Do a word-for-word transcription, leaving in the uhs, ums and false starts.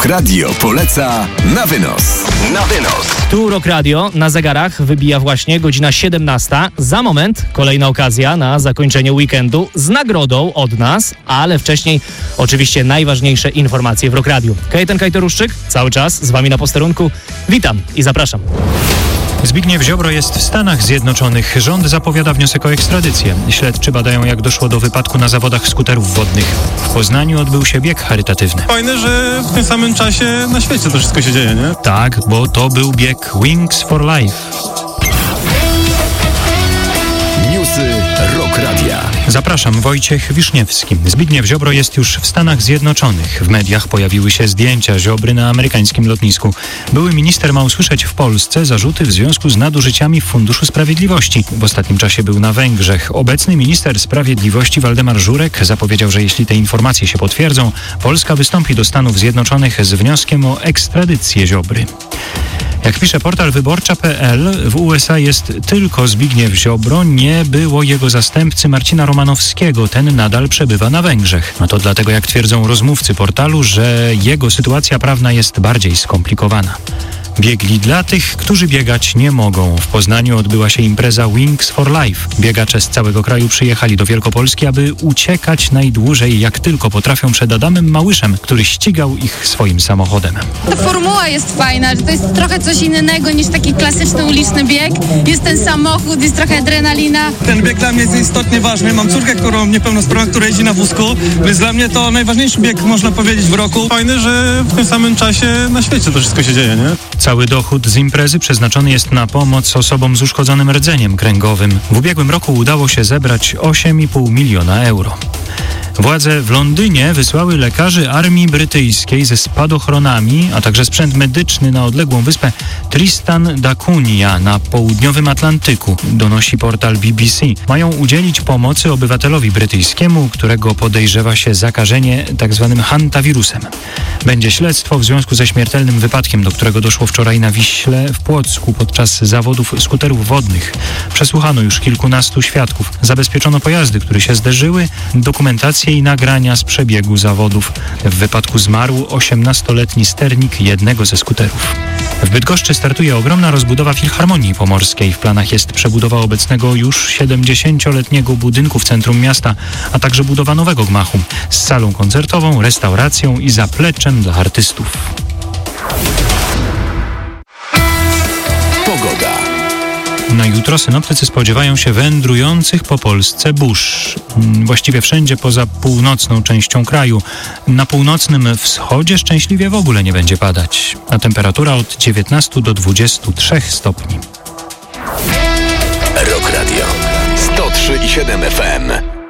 Rock Radio poleca na wynos. Na wynos. Tu Rock Radio na zegarach wybija właśnie godzina siedemnasta. Za moment kolejna okazja na zakończenie weekendu z nagrodą od nas, ale wcześniej oczywiście najważniejsze informacje w Rock Radio. Kajetan Kajtoruszczyk, cały czas z wami na posterunku. Witam i zapraszam. Zbigniew Ziobro jest w Stanach Zjednoczonych. Rząd zapowiada wniosek o ekstradycję. Śledczy badają, jak doszło do wypadku na zawodach skuterów wodnych. W Poznaniu odbył się bieg charytatywny. Fajne, że w tym samym czasie na świecie to wszystko się dzieje, nie? Tak, bo to był bieg Wings for Life. Newsy Rock Radia. Zapraszam, Wojciech Wiszniewski. Zbigniew Ziobro jest już w Stanach Zjednoczonych. W mediach pojawiły się zdjęcia Ziobry na amerykańskim lotnisku. Były minister ma usłyszeć w Polsce zarzuty w związku z nadużyciami w Funduszu Sprawiedliwości. W ostatnim czasie był na Węgrzech. Obecny minister sprawiedliwości Waldemar Żurek zapowiedział, że jeśli te informacje się potwierdzą, Polska wystąpi do Stanów Zjednoczonych z wnioskiem o ekstradycję Ziobry. Jak pisze portal wyborcza kropka pe el, w U S A jest tylko Zbigniew Ziobro, nie było jego zastępcy Marcina Romanowskiego, ten nadal przebywa na Węgrzech. No to dlatego, jak twierdzą rozmówcy portalu, że jego sytuacja prawna jest bardziej skomplikowana. Biegli dla tych, którzy biegać nie mogą. W Poznaniu odbyła się impreza Wings for Life. Biegacze z całego kraju przyjechali do Wielkopolski, aby uciekać najdłużej jak tylko potrafią przed Adamem Małyszem, który ścigał ich swoim samochodem. Ta formuła jest fajna, że to jest trochę coś innego niż taki klasyczny uliczny bieg. Jest ten samochód, jest trochę adrenalina. Ten bieg dla mnie jest istotnie ważny. Mam córkę, którą niepełnosprawną, która jeździ na wózku, więc dla mnie to najważniejszy bieg, można powiedzieć, w roku. Fajne, że w tym samym czasie na świecie to wszystko się dzieje, nie? Cały dochód z imprezy przeznaczony jest na pomoc osobom z uszkodzonym rdzeniem kręgowym. W ubiegłym roku udało się zebrać osiem i pół miliona euro. Władze w Londynie wysłały lekarzy armii brytyjskiej ze spadochronami, a także sprzęt medyczny na odległą wyspę Tristan da Cunha na południowym Atlantyku, donosi portal B B C. Mają udzielić pomocy obywatelowi brytyjskiemu, którego podejrzewa się zakażenie tzw. hantawirusem. Będzie śledztwo w związku ze śmiertelnym wypadkiem, do którego doszło wczoraj na Wiśle w Płocku podczas zawodów skuterów wodnych. Przesłuchano już kilkunastu świadków. Zabezpieczono pojazdy, które się zderzyły, dokumentację i nagrania z przebiegu zawodów. W wypadku zmarł osiemnastoletni sternik jednego ze skuterów. W Bydgoszczy startuje ogromna rozbudowa Filharmonii Pomorskiej. W planach jest przebudowa obecnego już siedemdziesięcioletniego budynku w centrum miasta, a także budowa nowego gmachu z salą koncertową, restauracją i zapleczem dla artystów. Pogoda. Na jutro synoptycy spodziewają się wędrujących po Polsce burz. Właściwie wszędzie poza północną częścią kraju. Na północnym wschodzie szczęśliwie w ogóle nie będzie padać. A temperatura od dziewiętnastu do dwudziestu trzech stopni. Rock Radio sto trzy i siedem F M.